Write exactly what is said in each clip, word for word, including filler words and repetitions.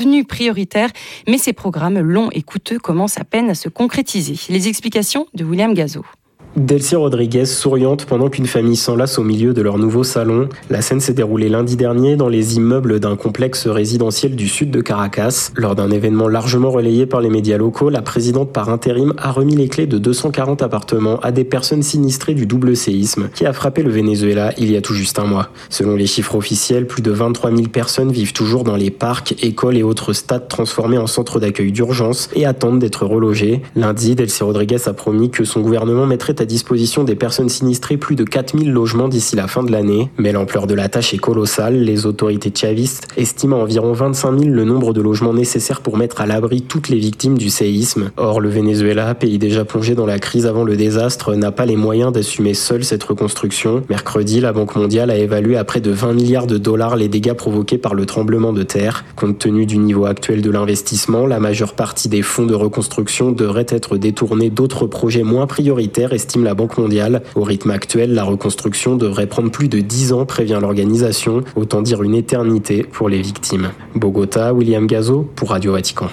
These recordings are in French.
devenu prioritaire, mais ces programmes longs et coûteux commencent à peine à se concrétiser. Les explications de William Gazo. Delcy Rodriguez souriante pendant qu'une famille s'enlace au milieu de leur nouveau salon. La scène s'est déroulée lundi dernier dans les immeubles d'un complexe résidentiel du sud de Caracas. Lors d'un événement largement relayé par les médias locaux, la présidente par intérim a remis les clés de deux cent quarante appartements à des personnes sinistrées du double séisme qui a frappé le Venezuela il y a tout juste un mois. Selon les chiffres officiels, plus de vingt-trois mille personnes vivent toujours dans les parcs, écoles et autres stades transformés en centres d'accueil d'urgence et attendent d'être relogés. Lundi, Delcy Rodriguez a promis que son gouvernement mettrait à disposition des personnes sinistrées plus de quatre mille logements d'ici la fin de l'année. Mais l'ampleur de la tâche est colossale. Les autorités chavistes estiment à environ vingt-cinq mille le nombre de logements nécessaires pour mettre à l'abri toutes les victimes du séisme. Or, le Venezuela, pays déjà plongé dans la crise avant le désastre, n'a pas les moyens d'assumer seul cette reconstruction. Mercredi, la Banque mondiale a évalué à près de vingt milliards de dollars les dégâts provoqués par le tremblement de terre. Compte tenu du niveau actuel de l'investissement, la majeure partie des fonds de reconstruction devrait être détournés d'autres projets moins prioritaires, estime la Banque mondiale. Au rythme actuel, la reconstruction devrait prendre plus de dix ans, prévient l'organisation, autant dire une éternité pour les victimes. Bogota, William Gazo pour Radio Vatican.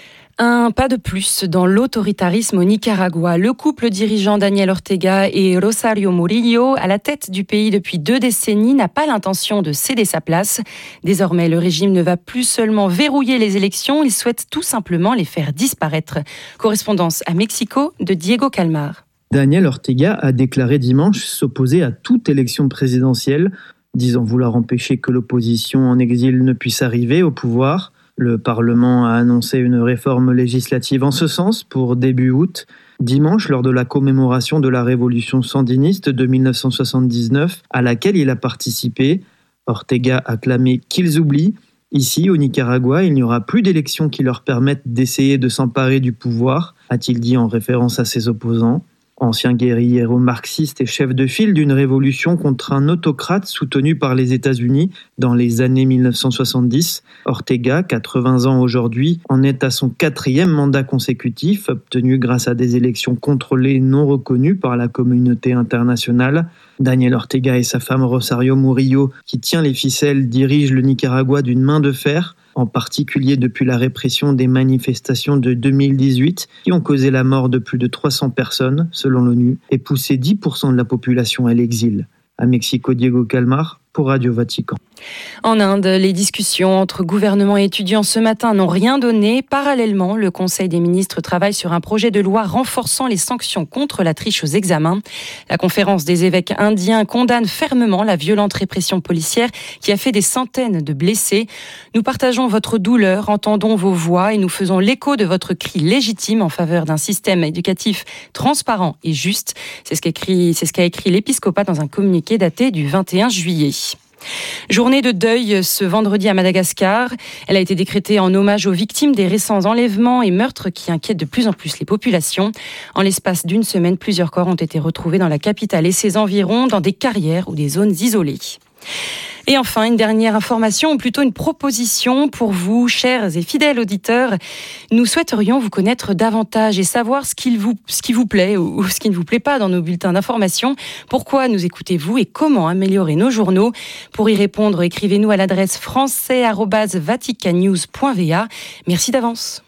Un pas de plus dans l'autoritarisme au Nicaragua. Le couple dirigeant Daniel Ortega et Rosario Murillo, à la tête du pays depuis deux décennies, n'a pas l'intention de céder sa place. Désormais, le régime ne va plus seulement verrouiller les élections, il souhaite tout simplement les faire disparaître. Correspondance à Mexico de Diego Calmar. Daniel Ortega a déclaré dimanche s'opposer à toute élection présidentielle, disant vouloir empêcher que l'opposition en exil ne puisse arriver au pouvoir. Le Parlement a annoncé une réforme législative en ce sens pour début août. Dimanche, lors de la commémoration de la révolution sandiniste de dix-neuf cent soixante-dix-neuf, à laquelle il a participé, Ortega a clamé qu'ils oublient. Ici, au Nicaragua, il n'y aura plus d'élections qui leur permettent d'essayer de s'emparer du pouvoir, a-t-il dit en référence à ses opposants. Ancien guérillero marxiste et chef de file d'une révolution contre un autocrate soutenu par les États-Unis dans les années dix-neuf cent soixante-dix, Ortega, quatre-vingts ans aujourd'hui, en est à son quatrième mandat consécutif, obtenu grâce à des élections contrôlées et non reconnues par la communauté internationale. Daniel Ortega et sa femme Rosario Murillo, qui tient les ficelles, dirigent le Nicaragua d'une main de fer, en particulier depuis la répression des manifestations de deux mille dix-huit qui ont causé la mort de plus de trois cents personnes, selon l'ONU, et poussé dix pour cent de la population à l'exil. À Mexico, Diego Calmar pour Radio Vatican. En Inde, les discussions entre gouvernement et étudiants ce matin n'ont rien donné. Parallèlement, le Conseil des ministres travaille sur un projet de loi renforçant les sanctions contre la triche aux examens. La conférence des évêques indiens condamne fermement la violente répression policière qui a fait des centaines de blessés. Nous partageons votre douleur, entendons vos voix et nous faisons l'écho de votre cri légitime en faveur d'un système éducatif transparent et juste. C'est ce qu'écrit, c'est ce qu'a écrit l'épiscopat dans un communiqué daté du vingt et un juillet. Journée de deuil ce vendredi à Madagascar. Elle a été décrétée en hommage aux victimes des récents enlèvements et meurtres qui inquiètent de plus en plus les populations. En l'espace d'une semaine, plusieurs corps ont été retrouvés dans la capitale et ses environs, dans des carrières ou des zones isolées. Et enfin, une dernière information, ou plutôt une proposition pour vous, chers et fidèles auditeurs. Nous souhaiterions vous connaître davantage et savoir ce, qu'il vous, ce qui vous plaît ou ce qui ne vous plaît pas dans nos bulletins d'information. Pourquoi nous écoutez-vous et comment améliorer nos journaux? Pour y répondre, écrivez-nous à l'adresse français arobase vaticannews point v a. Merci d'avance.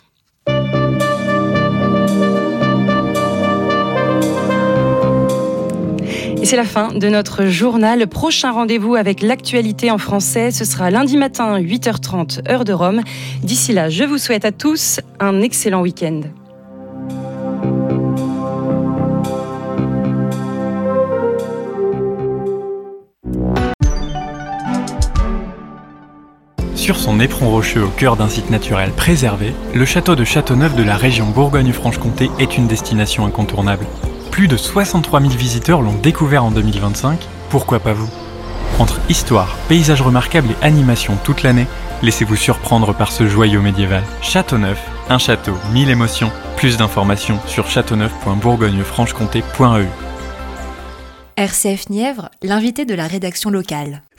Et c'est la fin de notre journal. Prochain rendez-vous avec l'actualité en français, ce sera lundi matin, huit heures trente, heure de Rome. D'ici là, je vous souhaite à tous un excellent week-end. Sur son éperon rocheux au cœur d'un site naturel préservé, le château de Châteauneuf de la région Bourgogne-Franche-Comté est une destination incontournable. Plus de soixante-trois mille visiteurs l'ont découvert en deux mille vingt-cinq, pourquoi pas vous? Entre histoire, paysages remarquables et animation toute l'année, laissez-vous surprendre par ce joyau médiéval. Châteauneuf, un château, mille émotions. Plus d'informations sur châteauneuf point bourgogne franche comté point e u. R C F Nièvre, l'invité de la rédaction locale.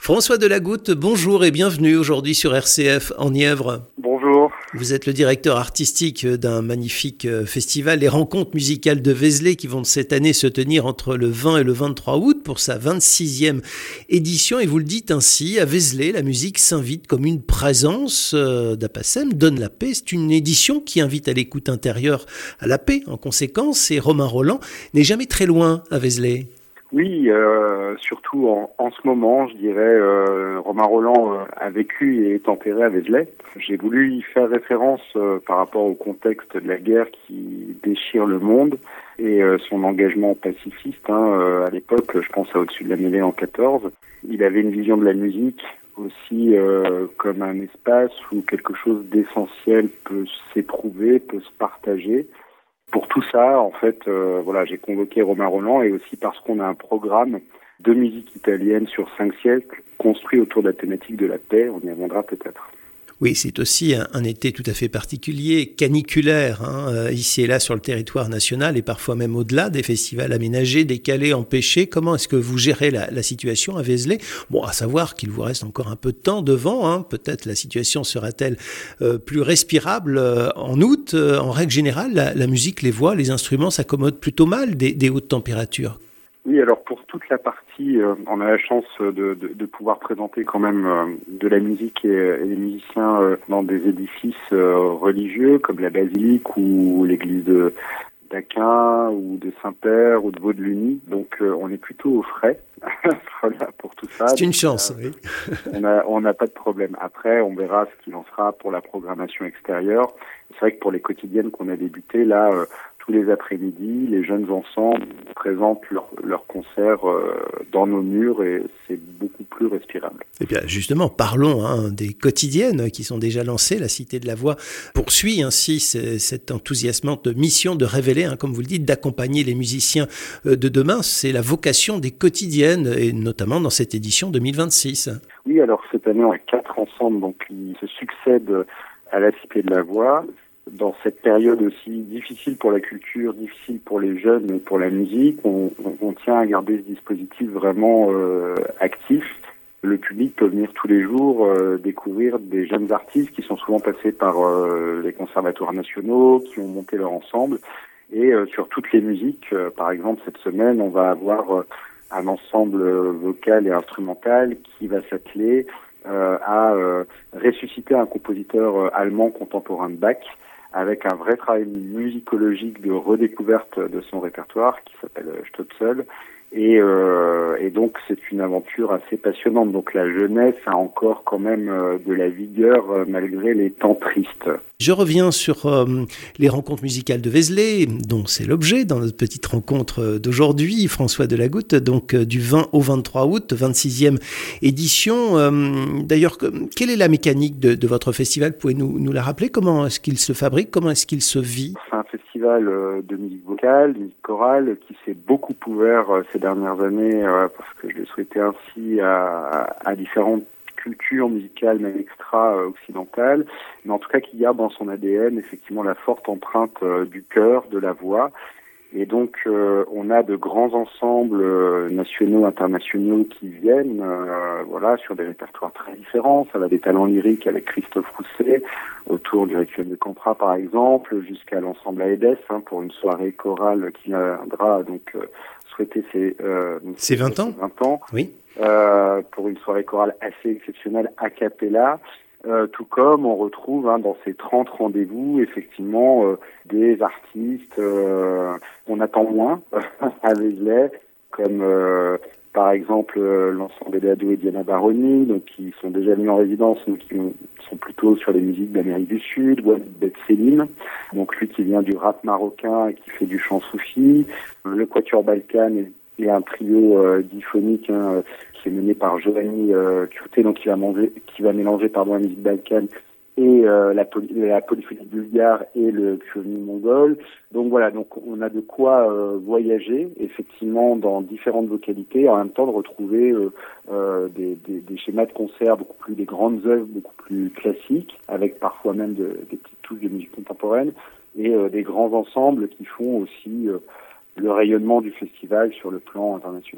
François Delagoutte, bonjour et bienvenue aujourd'hui sur R C F en Nièvre. Bonjour. Vous êtes le directeur artistique d'un magnifique festival, les Rencontres musicales de Vézelay, qui vont cette année se tenir entre le vingt et le vingt-trois août pour sa vingt-sixième édition. Et vous le dites ainsi, à Vézelay, la musique s'invite comme une présence d'Apacem, donne la paix. C'est une édition qui invite à l'écoute intérieure à la paix en conséquence. Et Romain Rolland n'est jamais très loin à Vézelay. Oui, euh, surtout en, en ce moment, je dirais, euh, Romain Rolland euh, a vécu et est enterré à Vézelay. J'ai voulu y faire référence euh, par rapport au contexte de la guerre qui déchire le monde et euh, son engagement pacifiste. Hein, euh, à l'époque, je pense à Au-dessus de la mêlée en quatorze. Il avait une vision de la musique aussi euh, comme un espace où quelque chose d'essentiel peut s'éprouver, peut se partager. Pour tout ça, en fait, euh, voilà, j'ai convoqué Romain Rolland et aussi parce qu'on a un programme de musique italienne sur cinq siècles construit autour de la thématique de la paix. On y reviendra peut-être. Oui, c'est aussi un, un été tout à fait particulier, caniculaire, hein, euh, ici et là sur le territoire national et parfois même au-delà, des festivals aménagés, décalés, empêchés. Comment est-ce que vous gérez la, la situation à Vézelay ? Bon, à savoir qu'il vous reste encore un peu de temps devant, hein, peut-être la situation sera-t-elle euh, plus respirable euh, en août. Euh, en règle générale, la, la musique, les voix, les instruments s'accommodent plutôt mal des, des hautes températures. Oui, alors pour toute la partie, euh, on a la chance de, de, de pouvoir présenter quand même euh, de la musique et, et des musiciens euh, dans des édifices euh, religieux comme la basilique ou l'église de d'Aquin ou de Saint-Père ou de Vaudeluny. Donc euh, on est plutôt au frais voilà, pour tout ça. C'est une Donc, chance, euh, oui. on a on n'a pas de problème. Après, on verra ce qu'il en sera pour la programmation extérieure. C'est vrai que pour les quotidiennes qu'on a débutées, là, euh, tous les après-midi, les jeunes ensembles présentent leurs leur concerts euh, dans nos murs et c'est beaucoup plus respirable. Et bien justement, parlons hein, des quotidiennes qui sont déjà lancées. La Cité de la Voix poursuit ainsi cette enthousiasmante mission de révéler, hein, comme vous le dites, d'accompagner les musiciens de demain. C'est la vocation des quotidiennes et notamment dans cette édition deux mille vingt-six. Oui, alors cette année, on a quatre ensembles donc, qui se succèdent à la Cité de la Voix. Dans cette période aussi difficile pour la culture, difficile pour les jeunes et pour la musique, on, on, on tient à garder ce dispositif vraiment euh, actif. Le public peut venir tous les jours euh, découvrir des jeunes artistes qui sont souvent passés par euh, les conservatoires nationaux, qui ont monté leur ensemble. Et euh, sur toutes les musiques, euh, par exemple cette semaine, on va avoir euh, un ensemble vocal et instrumental qui va s'atteler euh, à euh, ressusciter un compositeur euh, allemand contemporain de Bach, avec un vrai travail musicologique de redécouverte de son répertoire qui s'appelle Stotzel. Et, euh, et donc c'est une aventure assez passionnante. Donc la jeunesse a encore quand même euh, de la vigueur euh, malgré les temps tristes. Je reviens sur euh, les rencontres musicales de Vézelay, dont c'est l'objet dans notre petite rencontre d'aujourd'hui, François Delagoutte, donc euh, du vingt au vingt-trois août, vingt-sixième édition. Euh, d'ailleurs, quelle est la mécanique de, de votre festival ? Pouvez-vous nous, nous la rappeler ? Comment est-ce qu'il se fabrique ? Comment est-ce qu'il se vit ? C'est un festival euh, de musique vocale, de musique chorale, qui s'est beaucoup ouvert euh, ces dernières années, euh, parce que je l'ai souhaité ainsi à, à différentes culture musicale, même extra-occidentale, mais en tout cas qui garde dans son A D N effectivement la forte empreinte euh, du cœur, de la voix. Et donc euh, on a de grands ensembles euh, nationaux, internationaux qui viennent euh, voilà, sur des répertoires très différents. Ça va des talents lyriques avec Christophe Rousset, autour du Requiem de Campra par exemple, jusqu'à l'ensemble Aedes, hein, pour une soirée chorale qui viendra donc euh, souhaiter ses, euh, ses vingt ans. vingt ans. Oui. Euh, pour une soirée chorale assez exceptionnelle a cappella, euh, tout comme on retrouve hein, dans ces trente rendez-vous effectivement euh, des artistes euh, qu'on attend moins à Vézelay, comme euh, par exemple euh, l'ensemble d'Ado et Diana Baroni, donc qui sont déjà venus en résidence, donc qui sont plutôt sur les musiques d'Amérique du Sud, Walid Betselim, donc lui qui vient du rap marocain et qui fait du chant soufi, le Quatuor Balkan et Il y a un trio euh, diphonique hein, qui est mené par Giovanni euh, Curté, donc qui va manger, qui va mélanger pardon la musique balkane et euh, la, poly, la polyphonie bulgare et le cuivre mongol. Donc voilà, donc on a de quoi euh, voyager effectivement dans différentes vocalités, en même temps de retrouver euh, euh, des, des, des schémas de concert beaucoup plus des grandes œuvres, beaucoup plus classiques, avec parfois même de, des petites touches de musique contemporaine et euh, des grands ensembles qui font aussi euh, le rayonnement du festival sur le plan international.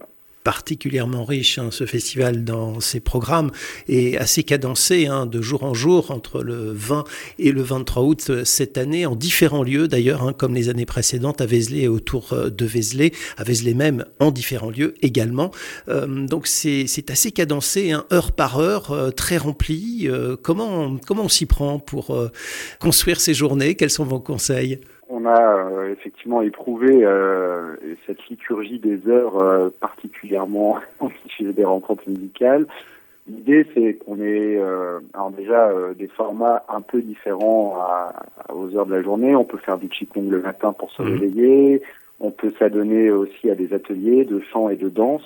particulièrement riche, hein, ce festival dans ses programmes, et assez cadencé, hein, de jour en jour, entre le vingt et le vingt-trois août cette année, en différents lieux d'ailleurs, hein, comme les années précédentes, à Vézelay et autour de Vézelay, à Vézelay même, en différents lieux également. Euh, donc c'est, c'est assez cadencé, hein, heure par heure, euh, très rempli. Euh, comment, comment on s'y prend pour euh, construire ces journées? Quels sont vos conseils? On a euh, effectivement éprouvé euh, cette liturgie des heures euh, particulièrement chez des rencontres musicales. L'idée, c'est qu'on ait euh, alors déjà euh, des formats un peu différents à, à, aux heures de la journée. On peut faire du qigong le matin pour se réveiller. On peut s'adonner aussi à des ateliers de chant et de danse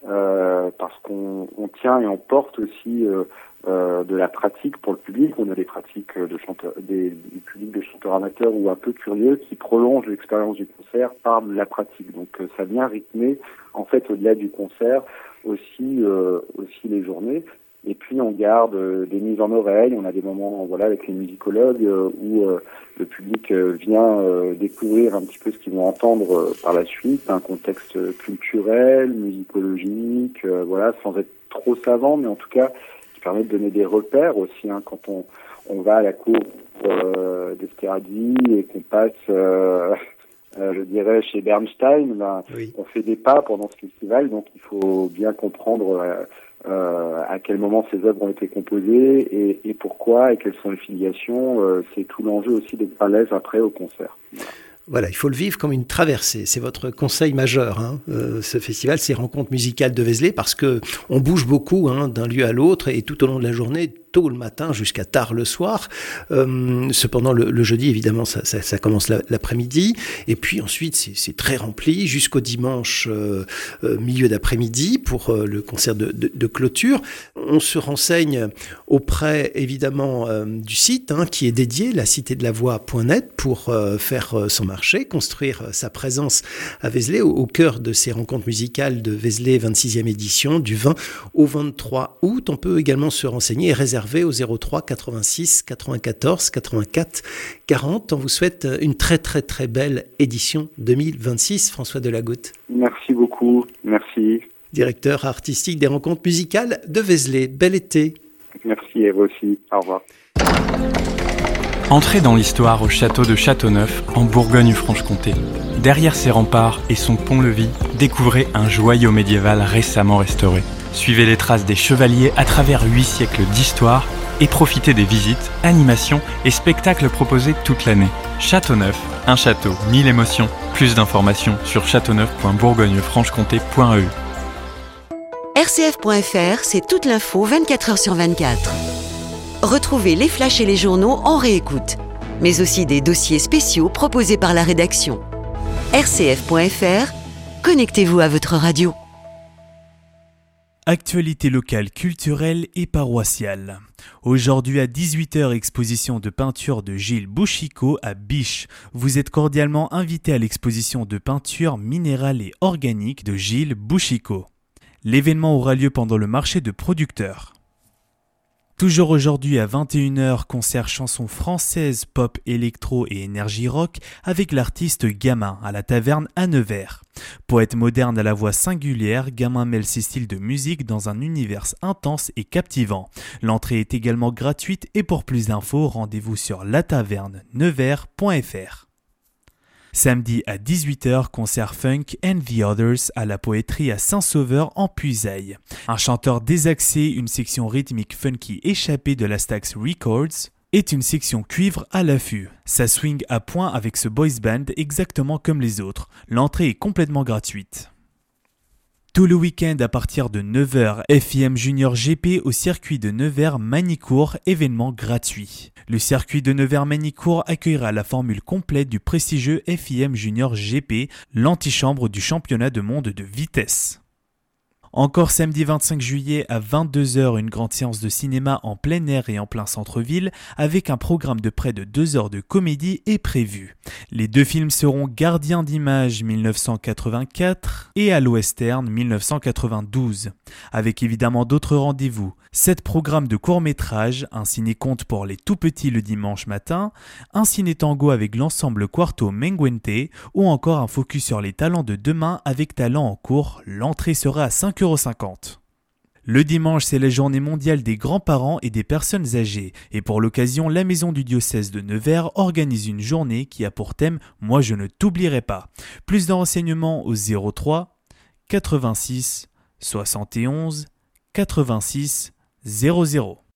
euh, parce qu'on on tient et on porte aussi euh, Euh, de la pratique pour le public. On a des pratiques de chanteurs, des, du public de chanteurs amateurs ou un peu curieux qui prolongent l'expérience du concert par la pratique. Donc euh, ça vient rythmer en fait au-delà du concert aussi euh, aussi les journées. Et puis on garde euh, des mises en oreille. On a des moments voilà avec les musicologues euh, où euh, le public euh, vient euh, découvrir un petit peu ce qu'ils vont entendre euh, par la suite, un contexte culturel, musicologique, euh, voilà, sans être trop savant, mais en tout cas permet de donner des repères aussi, hein, quand on, on va à la cour euh, d'Esterhazy et qu'on passe, euh, euh, je dirais, chez Bernstein, ben, oui. On fait des pas pendant ce festival, donc il faut bien comprendre euh, euh, à quel moment ces œuvres ont été composées et, et pourquoi et quelles sont les filiations. Euh, c'est tout l'enjeu aussi d'être à l'aise après au concert. Voilà. Voilà, il faut le vivre comme une traversée. C'est votre conseil majeur, hein, euh, ce festival, ces rencontres musicales de Vézelay, parce que on bouge beaucoup, hein, d'un lieu à l'autre et tout au long de la journée, tôt le matin jusqu'à tard le soir. Euh, cependant, le, le jeudi, évidemment, ça, ça, ça commence la, l'après-midi. Et puis ensuite, c'est, c'est très rempli jusqu'au dimanche euh, euh, milieu d'après-midi pour euh, le concert de, de, de clôture. On se renseigne auprès, évidemment, euh, du site, hein, qui est dédié, la cité de la voix point net, pour euh, faire euh, son marché, construire euh, sa présence à Vézelay, au, au cœur de ces rencontres musicales de Vézelay, vingt-sixième édition, du vingt au vingt-trois août. On peut également se renseigner et réserver au zéro trois quatre-vingt-six quatre-vingt-quatorze quatre-vingt-quatre quarante. On vous souhaite une très très très belle édition deux mille vingt-six. François Delagoutte. Merci beaucoup, merci. Directeur artistique des rencontres musicales de Vézelay. Bel été. Merci et vous aussi. Au revoir. Entrez dans l'histoire au château de Châteauneuf, en Bourgogne-Franche-Comté. Derrière ses remparts et son pont-levis, découvrez un joyau médiéval récemment restauré. Suivez les traces des chevaliers à travers huit siècles d'histoire et profitez des visites, animations et spectacles proposés toute l'année. Châteauneuf, un château, mille émotions. Plus d'informations sur châteauneuf point bourgogne franche comté point e u. R C F point F R, c'est toute l'info vingt-quatre heures sur vingt-quatre. Retrouvez les flashs et les journaux en réécoute, mais aussi des dossiers spéciaux proposés par la rédaction. R C F point F R, connectez-vous à votre radio. Actualité locale, culturelle et paroissiale. Aujourd'hui à dix-huit heures, exposition de peinture de Gilles Bouchicot à Biche. Vous êtes cordialement invité à l'exposition de peinture minérale et organique de Gilles Bouchicot. L'événement aura lieu pendant le marché de producteurs. Toujours aujourd'hui à vingt et une heures, concert chansons françaises, pop, électro et énergie rock avec l'artiste Gamin à la taverne à Nevers. Poète moderne à la voix singulière, Gamin mêle ses styles de musique dans un univers intense et captivant. L'entrée est également gratuite et pour plus d'infos, rendez-vous sur la taverne nevers point f r. Samedi à dix-huit heures, concert Funk and the Others à la Poétrie à Saint-Sauveur en Puisaye. Un chanteur désaxé, une section rythmique funky échappée de la Stax Records est une section cuivre à l'affût. Ça swing à point avec ce boys band exactement comme les autres. L'entrée est complètement gratuite. Tout le week-end à partir de neuf heures, F I M Junior G P au circuit de Nevers-Manicourt, événement gratuit. Le circuit de Nevers-Manicourt accueillera la formule complète du prestigieux F I M Junior G P, l'antichambre du championnat de monde de vitesse. Encore samedi vingt-cinq juillet à vingt-deux heures, une grande séance de cinéma en plein air et en plein centre-ville avec un programme de près de deux heures de comédie est prévu. Les deux films seront Gardien d'images dix-neuf cent quatre-vingt-quatre et Allo Western dix-neuf cent quatre-vingt-douze. Avec évidemment d'autres rendez-vous. Sept programmes de courts-métrages, un ciné-conte pour les tout-petits le dimanche matin, un ciné-tango avec l'ensemble Quarto Menguente ou encore un focus sur les talents de demain avec Talent en cours. L'entrée sera à cinq euros cinquante. Le dimanche, c'est la journée mondiale des grands-parents et des personnes âgées. Et pour l'occasion, la maison du diocèse de Nevers organise une journée qui a pour thème « Moi je ne t'oublierai pas ». Plus de renseignements au zéro trois quatre-vingt-six soixante et onze quatre-vingt-six zéro zéro.